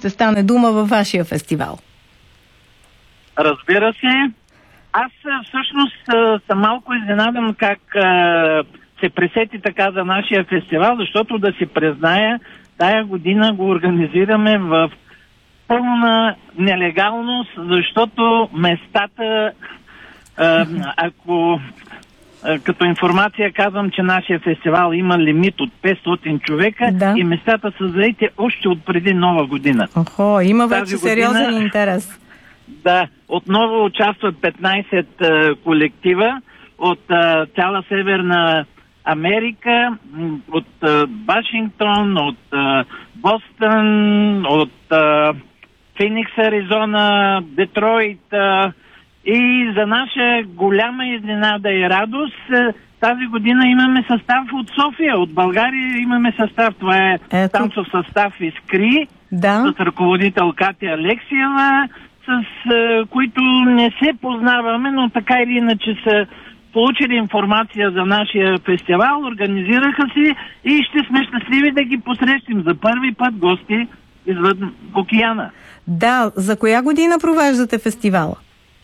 ще стане дума във вашия фестивал. Разбира се. Аз всъщност съм малко изненадан как се пресети така за нашия фестивал, защото да си призная, тая година го организираме в пълна нелегалност, защото местата, ако като информация казвам, че нашия фестивал има лимит от 500 човека, да, и местата са заети още от преди Нова година. Охо, има вече сериозен интерес. Да, отново участват 15 колектива от цяла Северна Америка, от Вашингтон, от Бостън, от Феникс, Аризона, Детройт, и за наша голяма изненада и радост тази година имаме състав от София, от България имаме състав. Това е танцов състав Искри, да, с ръководител Катя Алексиева, с които не се познаваме, но така или иначе са получили информация за нашия фестивал, организираха си и ще сме щастливи да ги посрещим за първи път гости извън океана. Да, за коя година провеждате фестивала?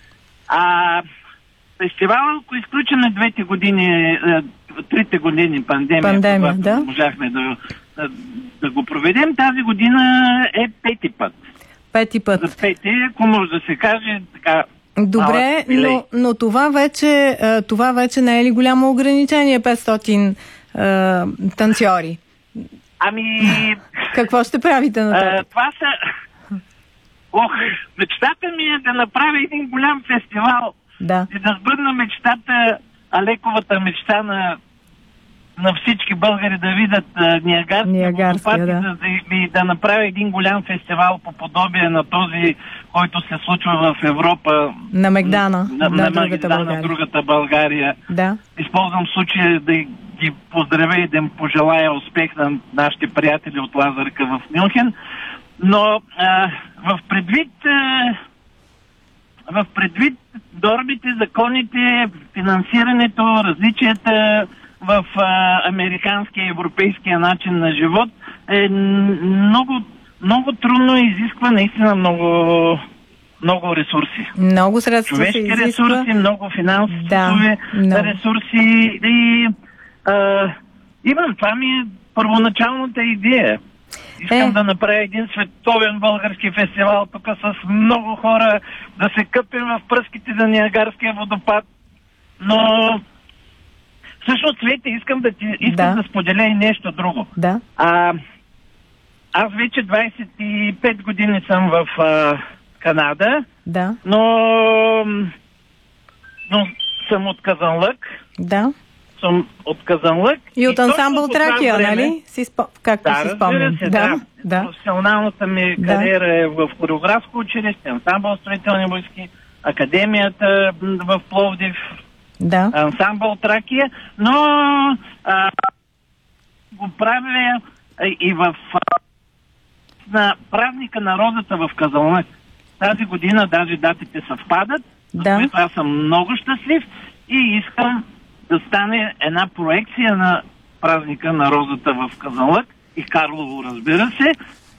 Фестивала, ако изключиме трите години пандемия, да, можахме да го проведем, тази година е пети път. Пети път. За пети, ако може да се каже така. Добре, но това вече не е ли голямо ограничение, 500 танцори? Какво ще правите на това? Това са... мечтата ми е да направя един голям фестивал. Да. И да сбъдна мечтата, Алековата мечта на всички българи да видят Ниагарския водопад, да направя един голям фестивал по подобие на този, който се случва в Европа. На Мегдана. На другата България. Да. Използвам случая да ги поздравя и да им пожелая успех на нашите приятели от Лазарка в Мюнхен. Но в предвид нормите, законите, финансирането, различията в американския и европейския начин на живот е много трудно и изисква наистина много ресурси. Много средства човешки се изисква. Ресурси, много финансови ресурси. И това ми е първоначалната идея. Искам да направя един световен български фестивал тук с много хора, да се къпим в пръските на Ниагарския водопад. Но всъщност, Цвете, искам да споделя и нещо друго. Да. Аз вече 25 години съм в Канада, да, но съм от Казанлък. Да. Съм от Казанлък. И от ансамбъл Тракия, нали? Както си спомням. Да. Професионалната ми кариера е в хореографско училище, ансамбъл Строителни войски, академията в Пловдив, ансамбъл Тракия, но го правя и на празника на розата в Казанлък. Тази година даже датите съвпадат, за което аз съм много щастлив и искам да стане една проекция на празника на розата в Казанлък и Карлово, разбира се,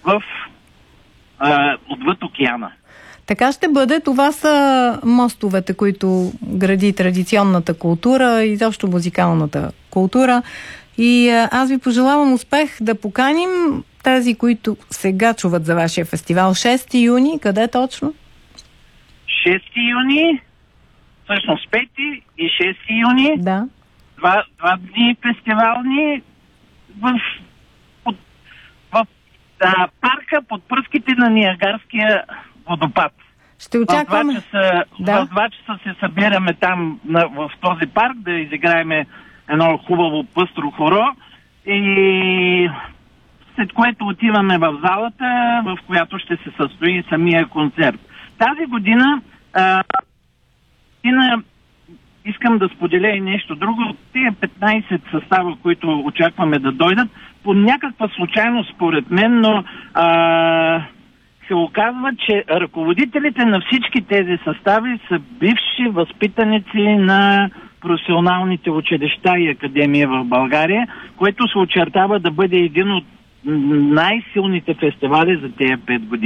отвъд океана. Така ще бъде. Това са мостовете, които гради традиционната култура и изобщо музикалната култура. И аз ви пожелавам успех, да поканим тези, които сега чуват за вашия фестивал. 6 юни, къде точно? 6 юни, всъщност 5 и 6 юни. Да. Два дни фестивални в парка под пръските на Ниагарския водопад. Ще очакваме. В 2 часа се събираме там в този парк да изиграем едно хубаво пъстро хоро и след което отиваме в залата, в която ще се състои самия концерт. Тази година искам да споделя и нещо друго. Тия 15 състава, които очакваме да дойдат, по някаква случайност според мен, но се оказва, че ръководителите на всички тези състави са бивши възпитаници на професионалните училища и академия в България, което се очертава да бъде един от най-силните фестивали за тези 5 години.